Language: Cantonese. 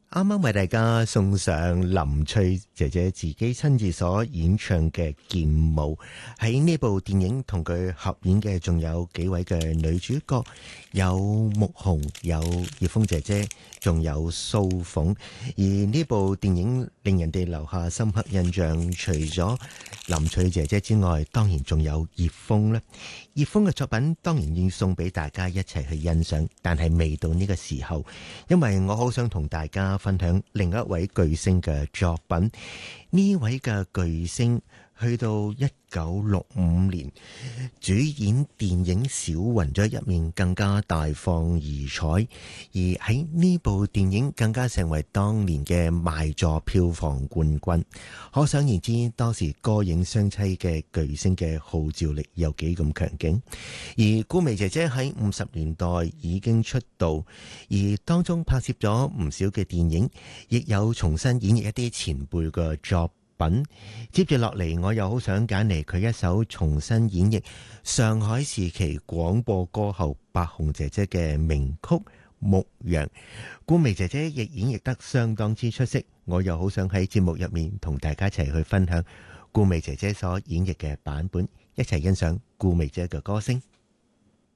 啱啱為大家送上林翠姐姐自己親自所演唱嘅《劍舞》。喺呢部電影同佢合演嘅仲有幾位嘅女主角，有穆紅，有葉楓姐姐，仲有蘇鳳。而呢部電影令人哋留下深刻印象，除咗林翠姐姐之外，當然仲有葉楓啦。葉楓嘅作品當然要送俾大家一齊去欣賞，但係未到呢個時候，因為我好想同大家分享另一位巨星嘅作品。呢位嘅巨星去到1965年主演電影《小雲雀》入面更加大放異彩，而喺呢部電影更加成為當年嘅賣座票房冠軍。可想而知當時歌影雙棲嘅巨星嘅號召力有幾咁強勁。而顧媚姐姐喺50年代已經出道，而當中拍攝咗唔少嘅電影，亦有重新演繹一啲前輩嘅作品。接住落嚟，我又好想揀嚟佢一首重新演繹上海時期廣播歌后白虹姐姐嘅名曲《牧羊》。顧媚姐姐亦演繹得相當之出色，我又好想喺節目入面同大家一齊去分享顧媚姐姐所演繹嘅版本，一齊欣賞顧媚姐嘅歌聲。